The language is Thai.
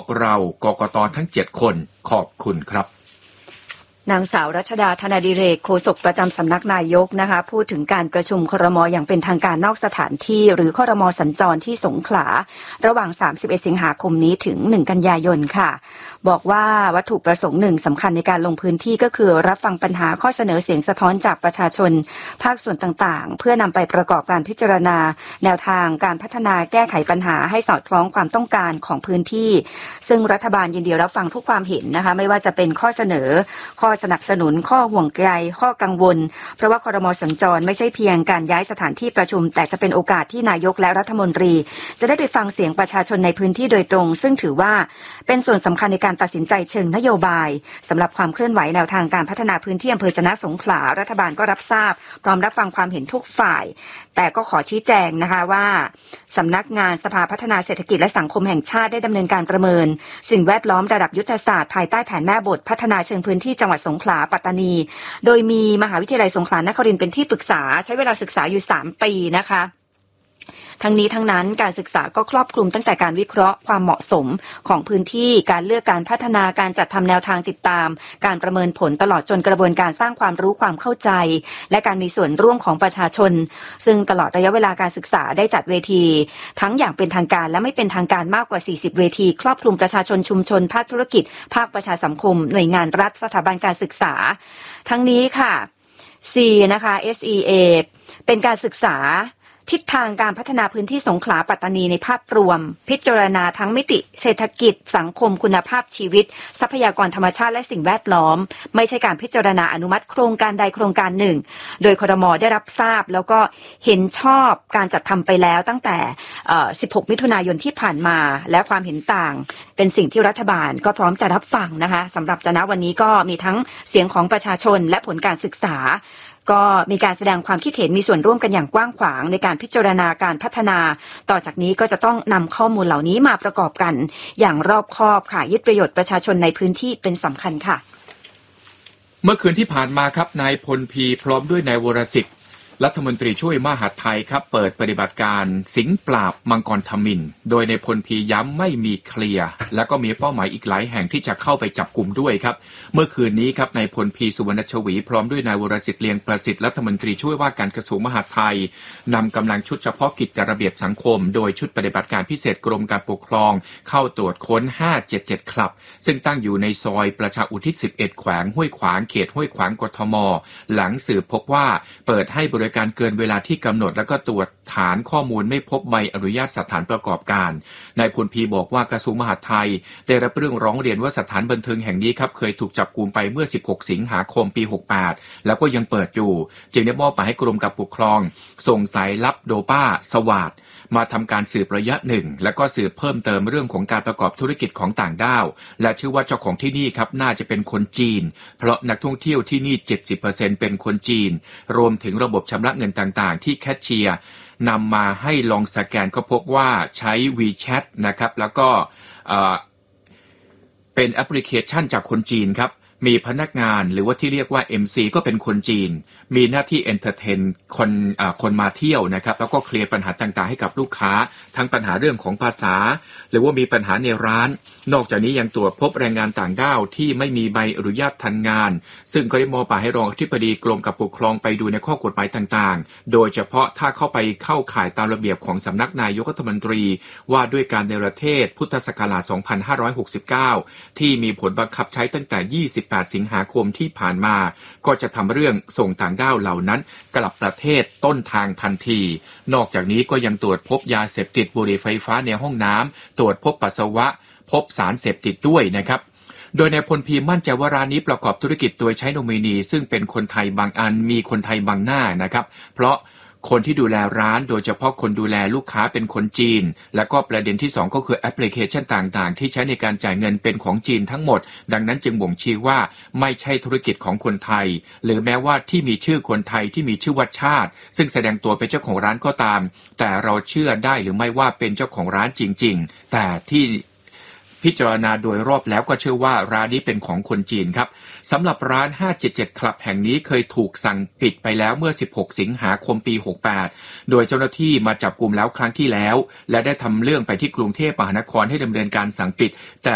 เรากกต.ทั้ง7คนขอบคุณครับนางสาวรัชดาธนาดิเรกโฆษกประจำสำนักนายกนะคะพูดถึงการประชุมครม.อย่างเป็นทางการนอกสถานที่หรือครม.สัญจรที่สงขลาระหว่าง31สิงหาคมนี้ถึง1กันยายนค่ะบอกว่าวัตถุประสงค์หนึ่งสำคัญในการลงพื้นที่ก็คือรับฟังปัญหาข้อเสนอเสียงสะท้อนจากประชาชนภาคส่วนต่างๆเพื่อนำไปประกอบการพิจารณาแนวทางการพัฒนาแก้ไขปัญหาให้สอดคล้องความต้องการของพื้นที่ซึ่งรัฐบาลยินดีรับฟังทุกความเห็นนะคะไม่ว่าจะเป็นข้อเสนอข้อสนับสนุนข้อห่วงใยข้อกังวลเพราะว่าครม.สัญจรไม่ใช่เพียงการย้ายสถานที่ประชุมแต่จะเป็นโอกาสที่นายกและรัฐมนตรีจะได้ไปฟังเสียงประชาชนในพื้นที่โดยตรงซึ่งถือว่าเป็นส่วนสำคัญในการตัดสินใจเชิงนโยบายสำหรับความเคลื่อนไหวแนวทางการพัฒนาพื้นที่อำเภอจะนะสงขลารัฐบาลก็รับทราบพร้อมรับฟังความเห็นทุกฝ่ายแต่ก็ขอชี้แจงนะคะว่าสำนักงานสภาพัฒนาเศรษฐกิจและสังคมแห่งชาติได้ดำเนินการประเมินสิ่งแวดล้อมระดับยุทธศาสตร์ภายใต้แผนแม่บทพัฒนาเชิงพื้นที่จังหวัดสงขลาปัตตานีโดยมีมหาวิทยาลัยสงขลานครินทร์เป็นที่ปรึกษาใช้เวลาศึกษาอยู่3 ปีนะคะทั้งนี้ทั้งนั้นการศึกษาก็ครอบคลุมตั้งแต่การวิเคราะห์ความเหมาะสมของพื้นที่การเลือกการพัฒนาการจัดทำแนวทางติดตามการประเมินผลตลอดจนกระบวนการสร้างความรู้ความเข้าใจและการมีส่วนร่วมของประชาชนซึ่งตลอดระยะเวลาการศึกษาได้จัดเวทีทั้งอย่างเป็นทางการและไม่เป็นทางการมากกว่า40เวทีครอบคลุมประชาชนชุมชนภาคธุรกิจภาคประชาสังคมหน่วยงานรัฐสถาบันการศึกษาทั้งนี้ค่ะ C นะคะ SEA เป็นการศึกษาทิศทางการพัฒนาพื้นที่สงขลาปัตตานีในภาพรวมพิจารณาทั้งมิติเศรษฐกิจสังคมคุณภาพชีวิตทรัพยากรธรรมชาติและสิ่งแวดล้อมไม่ใช่การพิจารณาอนุมัติโครงการใดโครงการหนึ่งโดยครม.ได้รับทราบแล้วก็เห็นชอบการจัดทำไปแล้วตั้งแต่16มิถุนายนที่ผ่านมาและความเห็นต่างเป็นสิ่งที่รัฐบาลก็พร้อมจะรับฟังนะคะสำหรับจะนะวันนี้ก็มีทั้งเสียงของประชาชนและผลการศึกษาก็มีการแสดงความคิดเห็นมีส่วนร่วมกันอย่างกว้างขวางในการพิจารณาการพัฒนาต่อจากนี้ก็จะต้องนำข้อมูลเหล่านี้มาประกอบกันอย่างรอบคอบค่ะยึดประโยชน์ประชาชนในพื้นที่เป็นสำคัญค่ะเมื่อคืนที่ผ่านมาครับนายพลพีพร้อมด้วยนายวรสิทธิ์รัฐมนตรีช่วยมหาดไทยครับเปิดปฏิบัติการสิงห์ปราบมังกรทมิฬโดยในพลพีย้ำไม่มีเคลียร์และก็มีเป้าหมายอีกหลายแห่งที่จะเข้าไปจับกลุ่มด้วยครับเมื่อคืนนี้ครับนายพลพีสุวรรณชวีพร้อมด้วยนายวรสิทธิ์เลียงประสิทธิ์รัฐมนตรีช่วยว่าการกระทรวงมหาดไทยนำกำลังชุดเฉพาะกิจจัดระเบียบสังคมโดยชุดปฏิบัติการพิเศษกรมการปกครองเข้าตรวจค้น577คลับซึ่งตั้งอยู่ในซอยประชาอุทิศ11แขวงห้วยขวางเขตห้วยขวางกทมหลังสืบพบว่าเปิดให้บริการเกินเวลาที่กำหนดแล้วก็ตรวจฐานข้อมูลไม่พบใบอนุญาตสถานประกอบการนายพลพีบอกว่ากระทรวงมหาดไทยได้รับเรื่องร้องเรียนว่าสถานบันเทิงแห่งนี้ครับเคยถูกจับกุมไปเมื่อ16สิงหาคมปี68แล้วก็ยังเปิดอยู่จึงได้มอบหมายให้กรมการปกครองส่งสายลับโดป้าสวาทมาทำการสืบระยะหนึ่งแล้วก็สืบเพิ่มเติมเรื่องของการประกอบธุรกิจของต่างด้าวและเชื่อว่าเจ้าของที่นี่ครับน่าจะเป็นคนจีนเพราะนักท่องเที่ยวที่นี่ 70% เป็นคนจีนรวมถึงระบบชำระเงินต่างๆที่แคชเชียร์นำมาให้ลองสแกนก็พบว่าใช้ WeChat นะครับแล้วก็เป็นแอปพลิเคชันจากคนจีนครับมีพนักงานหรือว่าที่เรียกว่า MC ก็เป็นคนจีนมีหน้าที่เอนเตอร์เทนคนมาเที่ยวนะครับแล้วก็เคลียร์ปัญหาต่างๆให้กับลูกค้าทั้งปัญหาเรื่องของภาษาหรือว่ามีปัญหาในร้านนอกจากนี้ยังตรวจพบแรงงานต่างด้าวที่ไม่มีใบอนุญาตทำงานซึ่งก็ได้มอบหมายให้รองอธิบดีกรมการปกครองไปดูในข้อกฎหมายต่างๆโดยเฉพาะถ้าเข้าไปเข้าข่ายตามระเบียบของสำนักนายกรัฐมนตรีว่าด้วยการเนรเทศพุทธศักราช2569ที่มีผลบังคับใช้ตั้งแต่28สิงหาคมที่ผ่านมาก็จะทำเรื่องส่งต่างด้าวเหล่านั้นกลับประเทศต้นทางทันทีนอกจากนี้ก็ยังตรวจพบยาเสพติดบุหรี่ไฟฟ้าในห้องน้ำตรวจพบปัสสาวะพบสารเสพติดด้วยนะครับโดยนายพลพีมั่นใจว่าร้านนี้ประกอบธุรกิจโดยใช้โนมินีซึ่งเป็นคนไทยบางอันมีคนไทยบางหน้านะครับเพราะคนที่ดูแลร้านโดยเฉพาะคนดูแลลูกค้าเป็นคนจีนและก็ประเด็นที่2ก็คือแอปพลิเคชันต่างๆที่ใช้ในการจ่ายเงินเป็นของจีนทั้งหมดดังนั้นจึงบ่งชี้ว่าไม่ใช่ธุรกิจของคนไทยหรือแม้ว่าที่มีชื่อคนไทยที่มีชื่อว่าชาติซึ่งแสดงตัวเป็นเจ้าของร้านก็ตามแต่เราเชื่อได้หรือไม่ว่าเป็นเจ้าของร้านจริงๆแต่ที่พิจารณาโดยรอบแล้วก็เชื่อว่าร้านนี้เป็นของคนจีนครับสำหรับร้าน577คลับแห่งนี้เคยถูกสั่งปิดไปแล้วเมื่อ16สิงหาคมปี68โดยเจ้าหน้าที่มาจับกุมแล้วครั้งที่แล้วและได้ทำเรื่องไปที่กรุงเทพมหานครให้ดำเนินการสั่งปิดแต่